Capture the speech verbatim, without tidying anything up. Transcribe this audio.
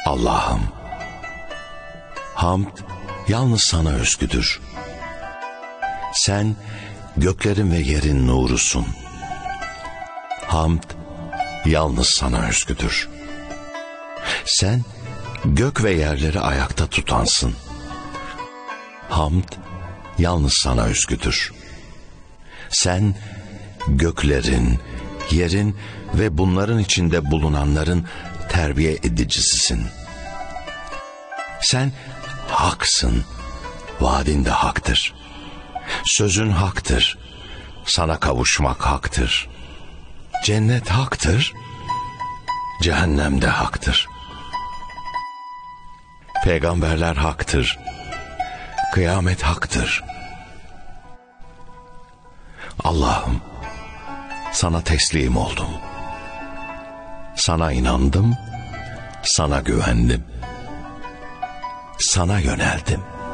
Allah'ım, hamd yalnız sana özgüdür. Sen göklerin ve yerin nurusun. Hamd yalnız sana özgüdür. Sen gök ve yerleri ayakta tutansın. Hamd yalnız sana özgüdür. Sen göklerin, yerin ve bunların içinde bulunanların terbiye edicisisin. Sen haksın, vaadin de haktır. Sözün haktır, sana kavuşmak haktır. Cennet haktır, cehennem de haktır. Peygamberler haktır, kıyamet haktır. Allah'ım, sana teslim oldum. Sana inandım, sana güvendim. Sana yöneldim.